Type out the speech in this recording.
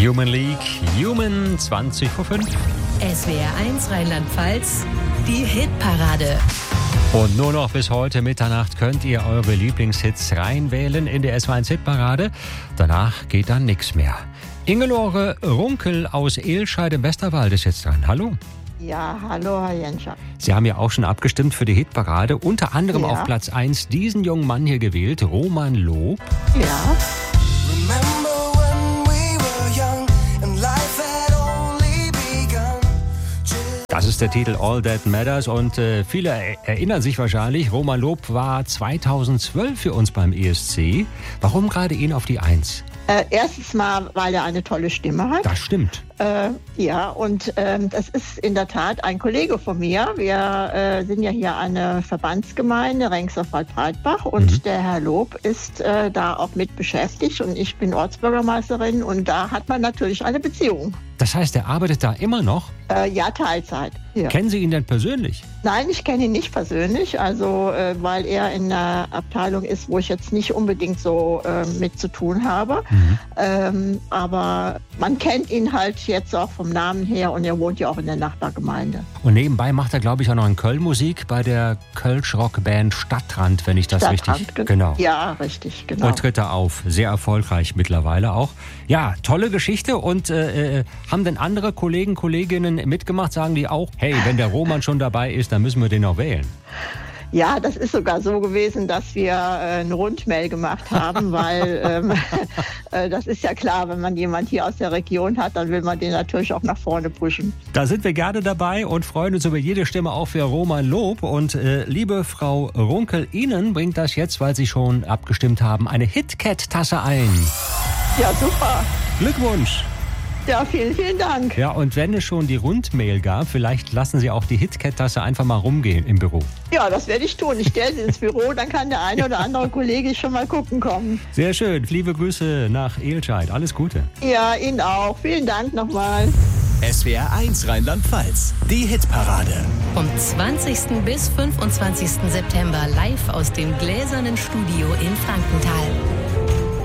Human League, Human 20 vor 5. SWR 1 Rheinland-Pfalz, die Hitparade. Und nur noch bis heute Mitternacht könnt ihr eure Lieblingshits reinwählen in der SWR 1 Hitparade. Danach geht dann nichts mehr. Ingelore Runkel aus Elscheid im Westerwald ist jetzt dran. Hallo. Ja, hallo Herr Jenscher. Sie haben ja auch schon abgestimmt für die Hitparade. Unter anderem Ja. auf Platz 1 diesen jungen Mann hier gewählt, Roman Lob. Ja, Das ist der Titel All That Matters und viele erinnern sich wahrscheinlich, Roman Lob war 2012 für uns beim ESC. Warum gerade ihn auf die 1? erstens mal, weil er eine tolle Stimme hat. Das stimmt. Ja, und das ist in der Tat ein Kollege von mir. Wir sind ja hier eine Verbandsgemeinde, Rengsdorf-Waldbreitbach, und der Herr Lob ist da auch mit beschäftigt und ich bin Ortsbürgermeisterin und da hat man natürlich eine Beziehung. Das heißt, er arbeitet da immer noch? Ja, Teilzeit. Ja. Kennen Sie ihn denn persönlich? Nein, ich kenne ihn nicht persönlich, also weil er in einer Abteilung ist, wo ich jetzt nicht unbedingt so mit zu tun habe. Aber man kennt ihn halt jetzt auch vom Namen her und er wohnt ja auch in der Nachbargemeinde. Und nebenbei macht er, glaube ich, auch noch in Köln Musik bei der Kölsch-Rockband Stadtrand, wenn ich das richtig... Genau. Ja, richtig, genau. Und tritt er auf. Sehr erfolgreich mittlerweile auch. Ja, tolle Geschichte. Und haben denn andere Kollegen, Kolleginnen mitgemacht? Sagen die auch, hey, wenn der Roman schon dabei ist, dann müssen wir den auch wählen? Ja, das ist sogar so gewesen, dass wir eine Rundmail gemacht haben, weil das ist ja klar, wenn man jemand hier aus der Region hat, dann will man den natürlich auch nach vorne pushen. Da sind wir gerne dabei und freuen uns über jede Stimme auch für Roman Lob. Und liebe Frau Runkel, Ihnen bringt das jetzt, weil Sie schon abgestimmt haben, eine HitKat-Tasse ein. Ja, super. Glückwunsch! Ja, vielen, vielen Dank. Ja, und wenn es schon die Rundmail gab, vielleicht lassen Sie auch die HitKat-Tasse einfach mal rumgehen im Büro. Ja, das werde ich tun. Ich stelle sie ins Büro, dann kann der eine oder andere Kollege schon mal gucken kommen. Sehr schön. Liebe Grüße nach Elscheid. Alles Gute. Ja, Ihnen auch. Vielen Dank nochmal. SWR 1 Rheinland-Pfalz, die Hitparade. Vom 20. bis 25. September live aus dem Gläsernen Studio in Frankenthal.